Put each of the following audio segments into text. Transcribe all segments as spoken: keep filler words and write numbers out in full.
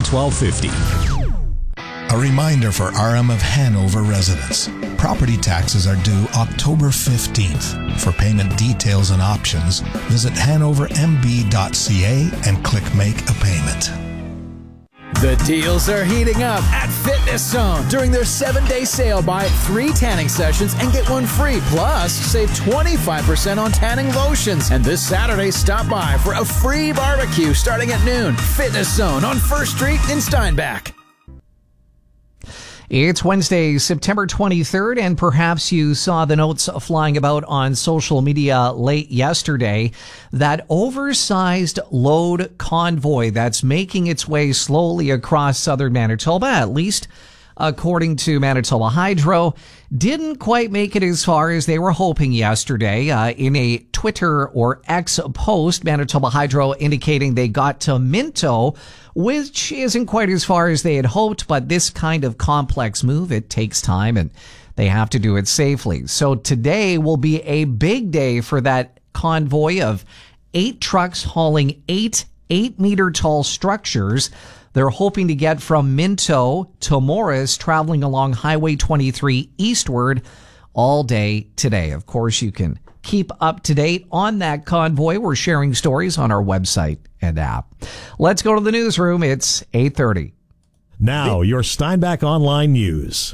twelve fifty. A reminder for R M of Hanover residents. Property taxes are due October fifteenth. For payment details and options, visit hanover m b dot c a and click Make a Payment. The deals are heating up at Fitness Zone during their seven-day sale. Buy three tanning sessions and get one free. Plus, save twenty-five percent on tanning lotions. And this Saturday, stop by for a free barbecue starting at noon. Fitness Zone on First Street in Steinbach. It's Wednesday, September twenty-third, and perhaps you saw the notes flying about on social media late yesterday. That oversized load convoy that's making its way slowly across southern Manitoba, at least according to Manitoba Hydro, didn't quite make it as far as they were hoping yesterday. Uh, in a Twitter or X post, Manitoba Hydro indicating they got to Minto, which isn't quite as far as they had hoped, but this kind of complex move, it takes time and they have to do it safely. So today will be a big day for that convoy of eight trucks hauling eight eight-meter tall structures. They're hoping to get from Minto to Morris, traveling along Highway twenty-three eastward all day today. Of course, you can keep up to date on that convoy. We're sharing stories on our website and app. Let's go to the newsroom. It's eight thirty. Now, your Steinbach Online News.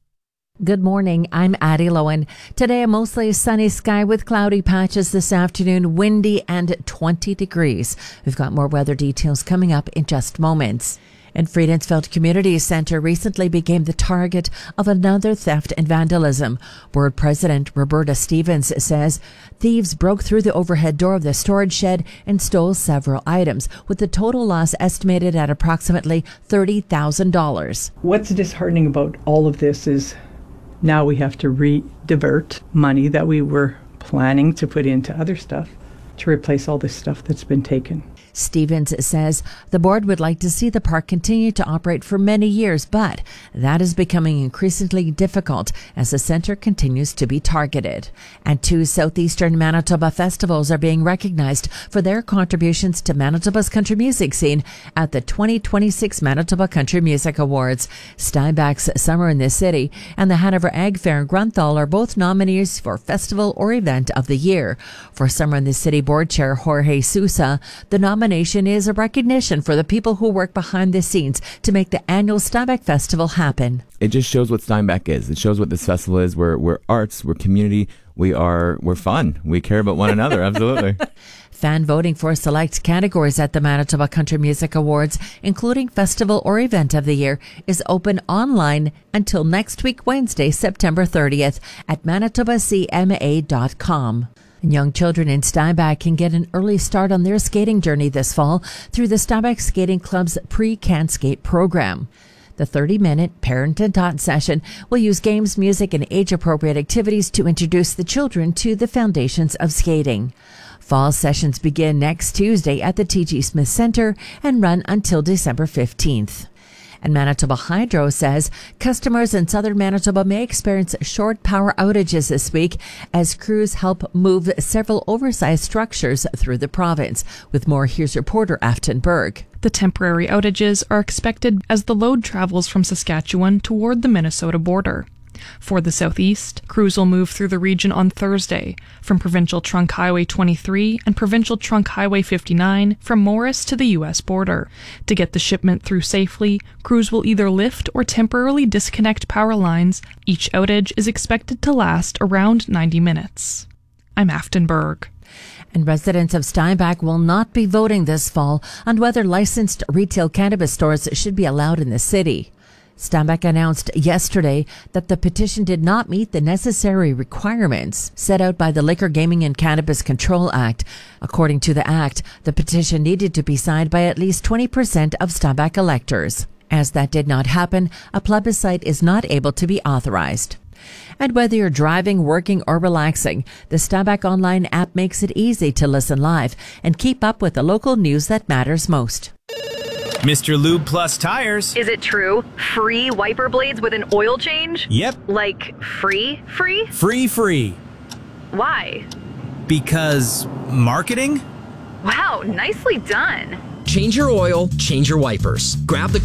Good morning. I'm Addie Lowen. Today, a mostly sunny sky with cloudy patches this afternoon, windy and twenty degrees. We've got more weather details coming up in just moments. And Friedensfeld Community Center recently became the target of another theft and vandalism. Board President Roberta Stevens says thieves broke through the overhead door of the storage shed and stole several items, with the total loss estimated at approximately thirty thousand dollars. What's disheartening about all of this is now we have to re-divert money that we were planning to put into other stuff to replace all this stuff that's been taken. Stevens says the board would like to see the park continue to operate for many years, but that is becoming increasingly difficult as the center continues to be targeted. And two southeastern Manitoba festivals are being recognized for their contributions to Manitoba's country music scene at the twenty twenty-six Manitoba Country Music Awards. Steinbach's Summer in the City and the Hanover Ag Fair in Grunthal are both nominees for Festival or Event of the Year. For Summer in the City Board Chair Jorge Sousa, the nomination is a recognition for the people who work behind the scenes to make the annual Steinbach Festival happen. It just shows what Steinbach is. It shows what this festival is. We're, we're arts, we're community, we are, we're fun. We care about one another, absolutely. Fan voting for select categories at the Manitoba Country Music Awards, including Festival or Event of the Year, is open online until next week, Wednesday, September thirtieth at manitoba c m a dot com. Young children in Steinbach can get an early start on their skating journey this fall through the Steinbach Skating Club's Pre-Can Skate program. The thirty-minute parent and taught session will use games, music, and age-appropriate activities to introduce the children to the foundations of skating. Fall sessions begin next Tuesday at the T G Smith Center and run until December fifteenth. And Manitoba Hydro says customers in southern Manitoba may experience short power outages this week as crews help move several oversized structures through the province. With more, here's reporter Afton Berg. The temporary outages are expected as the load travels from Saskatchewan toward the Minnesota border. For the southeast, crews will move through the region on Thursday from Provincial Trunk Highway twenty-three and Provincial Trunk Highway fifty-nine from Morris to the U S border. To get the shipment through safely, crews will either lift or temporarily disconnect power lines. Each outage is expected to last around ninety minutes. I'm Afton Berg. And residents of Steinbach will not be voting this fall on whether licensed retail cannabis stores should be allowed in the city. Steinbach announced yesterday that the petition did not meet the necessary requirements set out by the Liquor, Gaming and Cannabis Control Act. According to the act, the petition needed to be signed by at least twenty percent of Steinbach electors. As that did not happen, a plebiscite is not able to be authorized. And whether you're driving, working, or relaxing, the Steinbach Online app makes it easy to listen live and keep up with the local news that matters most. Mister Lube Plus Tires. Is it true? Free wiper blades with an oil change? Yep. Like free, free? Free, free. Why? Because marketing? Wow, nicely done. Change your oil, change your wipers. Grab the